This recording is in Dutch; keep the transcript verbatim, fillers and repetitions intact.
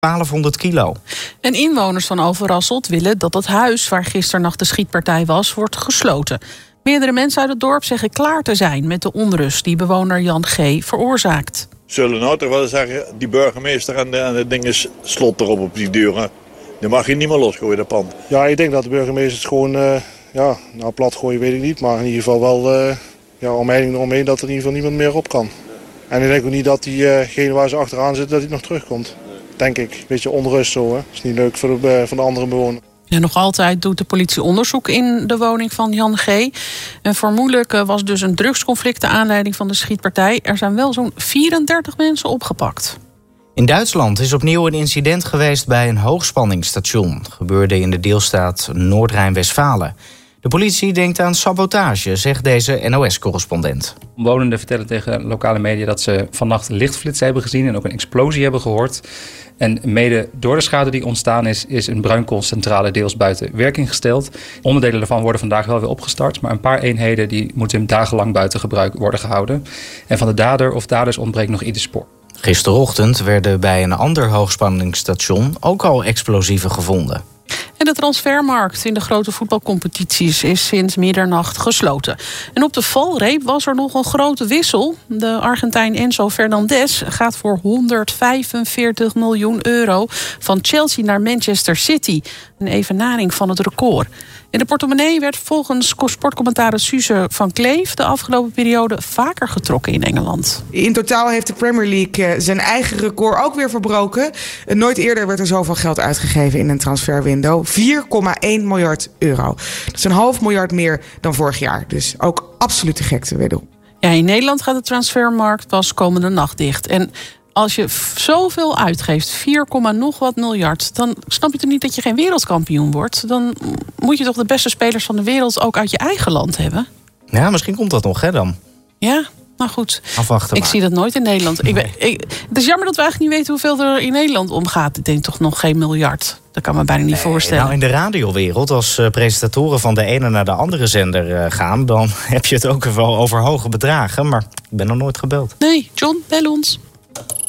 twaalfhonderd kilo. En inwoners van Overasselt willen dat het huis waar gisternacht de schietpartij was, wordt gesloten. Meerdere mensen uit het dorp zeggen klaar te zijn met de onrust die bewoner Jan G. veroorzaakt. Zullen nou toch wel zeggen, die burgemeester en de, en de dingen slot erop op die deuren. Dan mag je niet meer losgooien, dat pand. Ja, ik denk dat de burgemeester het gewoon, uh, ja, nou plat gooien weet ik niet. Maar in ieder geval wel, uh, ja, omheining eromheen dat er in ieder geval niemand meer op kan. En ik denk ook niet dat diegene uh, waar ze achteraan zit, dat hij nog terugkomt. Denk ik. Beetje onrust zo, hè. Dat is niet leuk voor de, uh, voor de andere bewoners. Ja, nog altijd doet de politie onderzoek in de woning van Jan G. En vermoedelijk was dus een drugsconflict de aanleiding van de schietpartij. Er zijn wel zo'n vierendertig mensen opgepakt. In Duitsland is opnieuw een incident geweest bij een hoogspanningsstation. Gebeurde in de deelstaat Noord-Rijn-Westfalen. De politie denkt aan sabotage, zegt deze N O S-correspondent. Omwonenden vertellen tegen lokale media dat ze vannacht lichtflitsen hebben gezien en ook een explosie hebben gehoord. En mede door de schade die ontstaan is, is een bruinkoolcentrale deels buiten werking gesteld. Onderdelen daarvan worden vandaag wel weer opgestart, maar een paar eenheden die moeten dagenlang buiten gebruik worden gehouden. En van de dader of daders ontbreekt nog ieder spoor. Gisterochtend werden bij een ander hoogspanningsstation ook al explosieven gevonden. En de transfermarkt in de grote voetbalcompetities is sinds middernacht gesloten. En op de valreep was er nog een grote wissel. De Argentijn Enzo Fernandez gaat voor honderdvijfenveertig miljoen euro van Chelsea naar Manchester City. Een evenaring van het record. En de portemonnee werd volgens sportcommentariër Suze van Kleef de afgelopen periode vaker getrokken in Engeland. In totaal heeft de Premier League zijn eigen record ook weer verbroken. Nooit eerder werd er zoveel geld uitgegeven in een transferwindow. vier komma één miljard euro. Dat is een half miljard meer dan vorig jaar. Dus ook absolute gekte wederom. Ja, in Nederland gaat de transfermarkt pas komende nacht dicht. En als je zoveel uitgeeft, vier, nog wat miljard, dan snap je toch niet dat je geen wereldkampioen wordt? Dan moet je toch de beste spelers van de wereld ook uit je eigen land hebben? Ja, misschien komt dat nog, hè, dan. Ja, nou goed. Afwachten ik maar. zie dat nooit in Nederland. Ik, ik, het is jammer dat we eigenlijk niet weten hoeveel er in Nederland omgaat. Ik denk toch nog geen miljard. Dat kan me bijna niet nee, voorstellen. Nou, in de radiowereld, als uh, presentatoren van de ene naar de andere zender uh, gaan, dan heb je het ook wel over hoge bedragen. Maar ik ben nog nooit gebeld. Nee, John, bel ons.